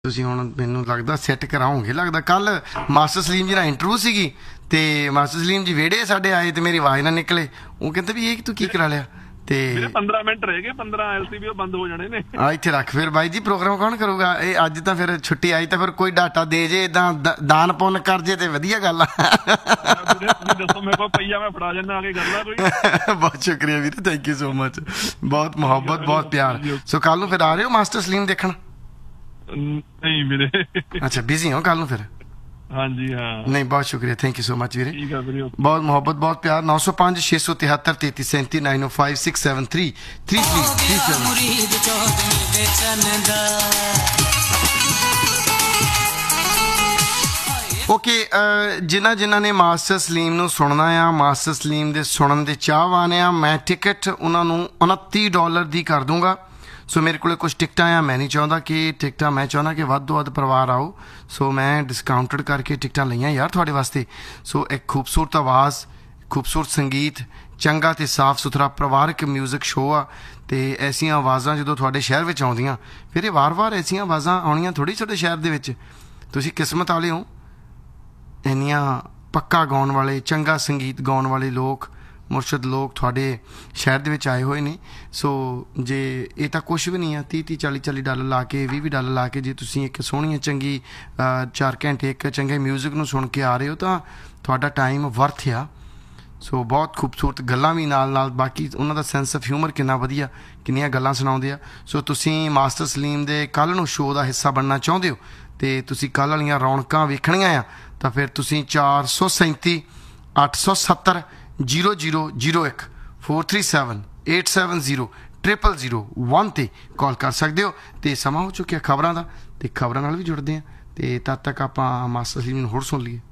ਤੁਸੀਂ ਹੁਣ ਮੈਨੂੰ ਲੱਗਦਾ ਸੈੱਟ ਕਰਾਓਗੇ ਲੱਗਦਾ ਕੱਲ ਮਾਸਟਰ ਸਲੀਮ ਜੀ ਨਾਲ ਇੰਟਰਵਿਊ ਸੀਗੀ ਤੇ ਮਾਸਟਰ ਸਲੀਮ ਜੀ ਵਿਹੜੇ ਸਾਡੇ ਆਏ ਤੇ ਮੇਰੀ ਆਵਾਜ਼ ਨਾ ਨਿਕਲੇ ਉਹ ਕਹਿੰਦੇ ਵੀ ਇਹ ਤੂੰ ਕੀ ਕਰਾ ਲਿਆ ਤੇ 15 ਮਿੰਟ ਰਹਿ ਗਏ 15 LCB ਬੰਦ ਹੋ ਜਾਣੇ ਨੇ ਆ ਇੱਥੇ ਰੱਖ ਫਿਰ ਬਾਈ ਜੀ ਪ੍ਰੋਗਰਾਮ ਕੌਣ ਕਰੂਗਾ ਇਹ ਅੱਜ ਤਾਂ ਫਿਰ ਛੁੱਟੀ ਆਈ ਤਾਂ ਫਿਰ ਕੋਈ ਡਾਟਾ ਦੇ ਜੇ ਇਦਾਂ ਦਾਨ ਪੁੰਨ ਕਰ ਜੇ ਤੇ ਵਧੀਆ ਗੱਲ ਆ ਦੱਸੋ ਮੇਰੇ ਕੋਲ ਪਈਆ ਮੈਂ ਫੜਾ ਜਾਂਦਾ ਆ ਕੇ ਗੱਲ ਆ ਕੋਈ ਬਹੁਤ ਸ਼ੁਕਰੀਆ ਵੀਰੇ ਥੈਂਕ ਯੂ ਸੋ ਮਚ ਬਹੁਤ ਮੁਹੱਬਤ ਬਹੁਤ ਪਿਆਰ ਸੋ ਕੱਲ ਨੂੰ ਫਿਰ ਆ ਰਹੇ ਹੋ ਮਾਸਟਰ ਸਲੀਮ ਦੇਖਣ ਨਹੀਂ ਵੀਰੇ ਅੱਛਾ ਬਿਜ਼ੀ ਹੋ ਕੱਲ ਨੂੰ ਫਿਰ ਹਾਂਜੀ ਹਾਂ ਨਹੀਂ ਬਹੁਤ ਸ਼ੁਕਰੀਆ ਥੈਂਕ ਯੂ ਸੋ ਮਚ ਵੀਰੇ ਠੀਕ ਆ ਵੀਰੇ ਬਹੁਤ ਮੁਹੱਬਤ ਬਹੁਤ ਪਿਆਰ 905 673 3337 905 673 3337 ਓਕੇ ਜਿਨ੍ਹਾਂ ਨੇ ਮਾਸਟਰ ਸਲੀਮ ਨੂੰ ਸੁਣਨਾ ਆ ਮਾਸਟਰ ਸਲੀਮ ਦੇ ਸੁਣਨ ਦੇ ਚਾਹਵਾਨ ਆ ਮੈਂ ਟਿਕਟ ਉਹਨਾਂ ਨੂੰ $29 ਦੀ ਕਰ ਦੂੰਗਾ ਸੋ ਮੇਰੇ ਕੋਲ ਕੁਝ ਟਿਕਟਾਂ ਆ ਮੈਂ ਨਹੀਂ ਚਾਹੁੰਦਾ ਕਿ ਟਿਕਟਾਂ ਮੈਂ ਚਾਹੁੰਦਾ ਕਿ ਵੱਧ ਤੋਂ ਵੱਧ ਪਰਿਵਾਰ ਆਓ ਸੋ ਮੈਂ ਡਿਸਕਾਊਂਟਡ ਕਰਕੇ ਟਿਕਟਾਂ ਲਈਆਂ ਯਾਰ ਤੁਹਾਡੇ ਵਾਸਤੇ ਸੋ ਇੱਕ ਖੂਬਸੂਰਤ ਆਵਾਜ਼ ਖੂਬਸੂਰਤ ਸੰਗੀਤ ਚੰਗਾ ਤੇ ਸਾਫ਼ ਸੁਥਰਾ ਪਰਿਵਾਰਕ ਮਿਊਜ਼ਿਕ ਸ਼ੋਅ ਆ ਤੇ ਐਸੀਆਂ ਆਵਾਜ਼ਾਂ ਜਦੋਂ ਤੁਹਾਡੇ ਸ਼ਹਿਰ ਵਿੱਚ ਆਉਂਦੀਆਂ ਫਿਰ ਇਹ ਵਾਰ-ਵਾਰ ਐਸੀਆਂ ਆਵਾਜ਼ਾਂ ਆਉਣੀਆਂ ਥੋੜ੍ਹੀ ਤੁਹਾਡੇ ਸ਼ਹਿਰ ਦੇ ਵਿੱਚ ਤੁਸੀਂ ਕਿਸਮਤ ਵਾਲੇ ਹੋ ਇੰਨੀਆਂ ਪੱਕਾ ਗਾਉਣ ਵਾਲੇ ਚੰਗਾ ਸੰਗੀਤ ਗਾਉਣ ਵਾਲੇ ਲੋਕ ਮੁਰਸ਼ਦ ਲੋਕ ਤੁਹਾਡੇ ਸ਼ਹਿਰ ਦੇ ਵਿੱਚ ਆਏ ਹੋਏ ਨੇ ਸੋ ਜੇ ਇਹ ਤਾਂ ਕੁਛ ਵੀ ਨਹੀਂ ਆ 30 40 ਡਾਲਰ ਲਾ ਕੇ 20 ਡਾਲਰ ਲਾ ਕੇ ਜੇ ਤੁਸੀਂ ਇੱਕ ਸੋਹਣੀ ਚੰਗੀ 4 ਘੰਟੇ ਇੱਕ ਚੰਗੇ ਮਿਊਜ਼ਿਕ ਨੂੰ ਸੁਣ ਕੇ ਆ ਰਹੇ ਹੋ ਤਾਂ ਤੁਹਾਡਾ ਟਾਈਮ ਵਰਥ ਆ ਸੋ ਬਹੁਤ ਖੂਬਸੂਰਤ ਗੱਲਾਂ ਵੀ ਨਾਲ ਬਾਕੀ ਉਹਨਾਂ ਦਾ ਸੈਂਸ ਆਫ ਹਿਊਮਰ ਕਿੰਨਾ ਵਧੀਆ ਕਿੰਨੀਆਂ ਗੱਲਾਂ ਸੁਣਾਉਂਦੇ ਆ ਸੋ ਤੁਸੀਂ ਮਾਸਟਰ ਸਲੀਮ ਦੇ ਕੱਲ੍ਹ ਨੂੰ ਸ਼ੋਅ ਦਾ ਹਿੱਸਾ ਬਣਨਾ ਚਾਹੁੰਦੇ ਹੋ ਅਤੇ ਤੁਸੀਂ ਕੱਲ੍ਹ ਵਾਲੀਆਂ ਰੌਣਕਾਂ ਵੇਖਣੀਆਂ ਆ ਤਾਂ ਫਿਰ ਤੁਸੀਂ 437 870 0001 437 870 0001 ਤੇ ਕਾਲ ਕਰ ਸਕਦੇ ਹੋ ਤੇ ਸਮਾਂ ਹੋ ਚੁੱਕਿਆ ਖਬਰਾਂ ਦਾ ਤੇ ਖਬਰਾਂ ਨਾਲ ਵੀ ਜੁੜਦੇ ਆ ਤੇ ਤਦ ਤੱਕ ਆਪਾਂ ਮਾਸਟਰ ਸਲੀਮ ਨੂੰ ਹੋਰ ਸੁਣ ਲਈਏ